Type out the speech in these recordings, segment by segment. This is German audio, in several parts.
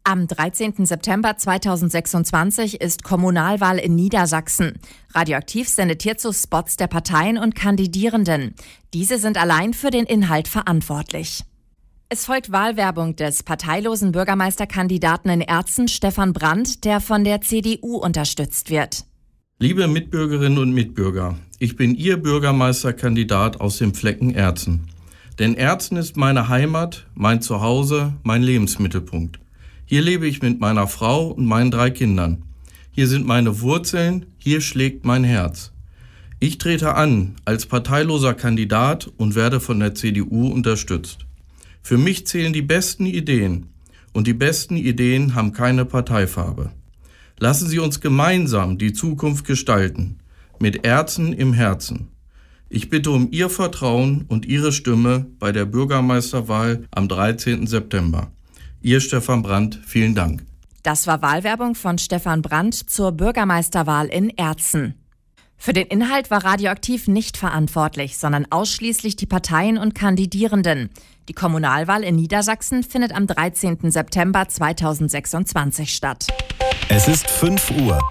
Am 13. September 2026 ist Kommunalwahl in Niedersachsen. Radioaktiv sendet hierzu Spots der Parteien und Kandidierenden. Diese sind allein für den Inhalt verantwortlich. Es folgt Wahlwerbung des parteilosen Bürgermeisterkandidaten in Erzen, Stefan Brandt, der von der CDU unterstützt wird. Liebe Mitbürgerinnen und Mitbürger, ich bin Ihr Bürgermeisterkandidat aus dem Flecken Erzen. Denn Erzen ist meine Heimat, mein Zuhause, mein Lebensmittelpunkt. Hier lebe ich mit meiner Frau und meinen 3 Kindern. Hier sind meine Wurzeln, hier schlägt mein Herz. Ich trete an als parteiloser Kandidat und werde von der CDU unterstützt. Für mich zählen die besten Ideen und die besten Ideen haben keine Parteifarbe. Lassen Sie uns gemeinsam die Zukunft gestalten, mit Erzen im Herzen. Ich bitte um Ihr Vertrauen und Ihre Stimme bei der Bürgermeisterwahl am 13. September. Ihr Stefan Brandt, vielen Dank. Das war Wahlwerbung von Stefan Brandt zur Bürgermeisterwahl in Erzen. Für den Inhalt war Radioaktiv nicht verantwortlich, sondern ausschließlich die Parteien und Kandidierenden. Die Kommunalwahl in Niedersachsen findet am 13. September 2026 statt. Es ist 5 Uhr.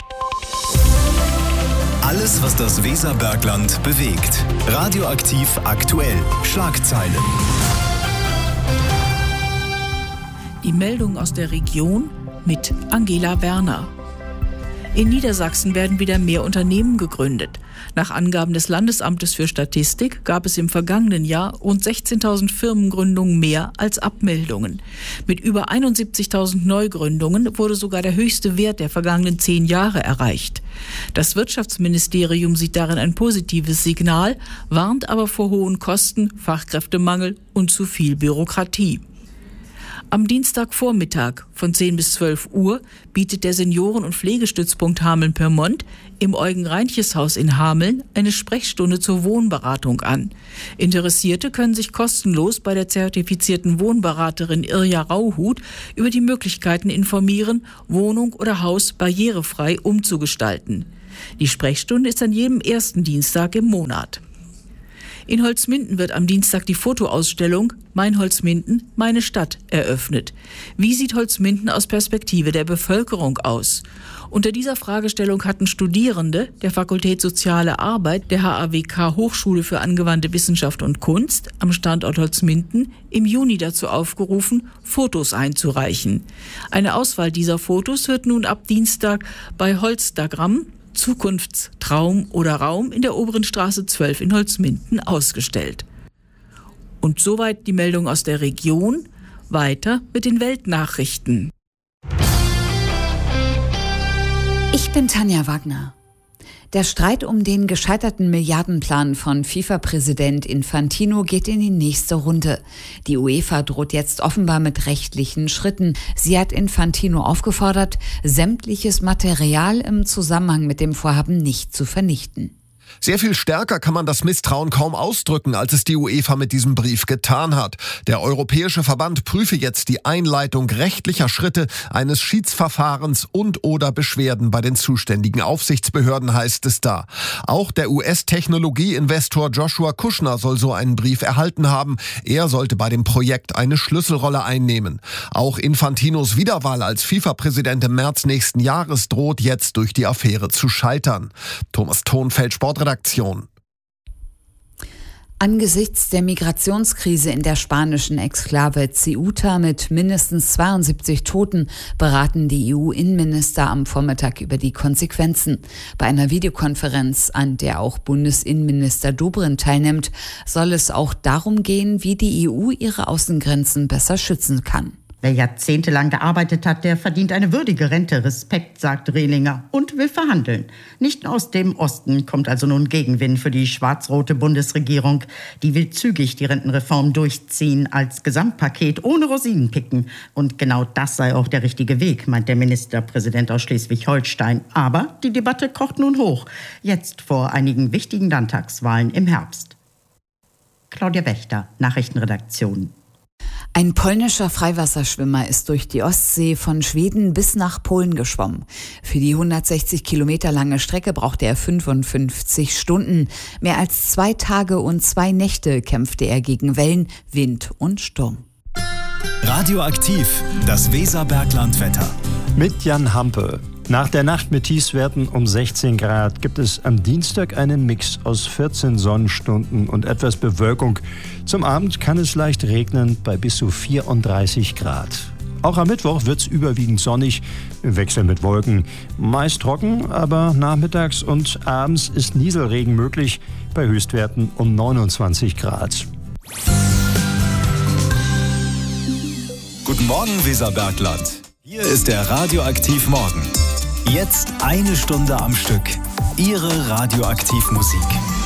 Alles, was das Weserbergland bewegt. Radioaktiv aktuell. Schlagzeilen. Die Meldung aus der Region mit Angela Werner. In Niedersachsen werden wieder mehr Unternehmen gegründet. Nach Angaben des Landesamtes für Statistik gab es im vergangenen Jahr rund 16.000 Firmengründungen mehr als Abmeldungen. Mit über 71.000 Neugründungen wurde sogar der höchste Wert der vergangenen 10 Jahre erreicht. Das Wirtschaftsministerium sieht darin ein positives Signal, warnt aber vor hohen Kosten, Fachkräftemangel und zu viel Bürokratie. Am Dienstagvormittag von 10 bis 12 Uhr bietet der Senioren- und Pflegestützpunkt Hameln-Pyrmont im Eugen-Reintjes-Haus in Hameln eine Sprechstunde zur Wohnberatung an. Interessierte können sich kostenlos bei der zertifizierten Wohnberaterin Irja Rauhut über die Möglichkeiten informieren, Wohnung oder Haus barrierefrei umzugestalten. Die Sprechstunde ist an jedem ersten Dienstag im Monat. In Holzminden wird am Dienstag die Fotoausstellung Mein Holzminden, meine Stadt eröffnet. Wie sieht Holzminden aus Perspektive der Bevölkerung aus? Unter dieser Fragestellung hatten Studierende der Fakultät Soziale Arbeit der HAWK Hochschule für angewandte Wissenschaft und Kunst am Standort Holzminden im Juni dazu aufgerufen, Fotos einzureichen. Eine Auswahl dieser Fotos wird nun ab Dienstag bei Holstagram Zukunftstraum oder Raum in der Oberen Straße 12 in Holzminden ausgestellt. Und soweit die Meldung aus der Region. Weiter mit den Weltnachrichten. Ich bin Tanja Wagner. Der Streit um den gescheiterten Milliardenplan von FIFA-Präsident Infantino geht in die nächste Runde. Die UEFA droht jetzt offenbar mit rechtlichen Schritten. Sie hat Infantino aufgefordert, sämtliches Material im Zusammenhang mit dem Vorhaben nicht zu vernichten. Sehr viel stärker kann man das Misstrauen kaum ausdrücken, als es die UEFA mit diesem Brief getan hat. Der Europäische Verband prüfe jetzt die Einleitung rechtlicher Schritte, eines Schiedsverfahrens und/oder Beschwerden bei den zuständigen Aufsichtsbehörden, heißt es da. Auch der US-Technologie-Investor Joshua Kushner soll so einen Brief erhalten haben. Er sollte bei dem Projekt eine Schlüsselrolle einnehmen. Auch Infantinos Wiederwahl als FIFA-Präsident im März nächsten Jahres droht jetzt durch die Affäre zu scheitern. Thomas Thonfeld, Sportredaktion. Angesichts der Migrationskrise in der spanischen Exklave Ceuta mit mindestens 72 Toten beraten die EU-Innenminister am Vormittag über die Konsequenzen. Bei einer Videokonferenz, an der auch Bundesinnenminister Dobrindt teilnimmt, soll es auch darum gehen, wie die EU ihre Außengrenzen besser schützen kann. Wer jahrzehntelang gearbeitet hat, der verdient eine würdige Rente. Respekt, sagt Rehlinger und will verhandeln. Nicht aus dem Osten kommt also nun Gegenwind für die schwarz-rote Bundesregierung. Die will zügig die Rentenreform durchziehen als Gesamtpaket ohne Rosinenpicken. Und genau das sei auch der richtige Weg, meint der Ministerpräsident aus Schleswig-Holstein. Aber die Debatte kocht nun hoch. Jetzt vor einigen wichtigen Landtagswahlen im Herbst. Claudia Wächter, Nachrichtenredaktion. Ein polnischer Freiwasserschwimmer ist durch die Ostsee von Schweden bis nach Polen geschwommen. Für die 160 Kilometer lange Strecke brauchte er 55 Stunden. Mehr als 2 Tage und 2 Nächte kämpfte er gegen Wellen, Wind und Sturm. Radioaktiv, das Weserberglandwetter. Mit Jan Hampe. Nach der Nacht mit Tiefstwerten um 16 Grad gibt es am Dienstag einen Mix aus 14 Sonnenstunden und etwas Bewölkung. Zum Abend kann es leicht regnen bei bis zu 34 Grad. Auch am Mittwoch wird es überwiegend sonnig, im Wechsel mit Wolken. Meist trocken, aber nachmittags und abends ist Nieselregen möglich bei Höchstwerten um 29 Grad. Guten Morgen, Weserbergland. Hier ist der Radioaktiv Morgen. Jetzt 1 Stunde am Stück. Ihre Radioaktivmusik.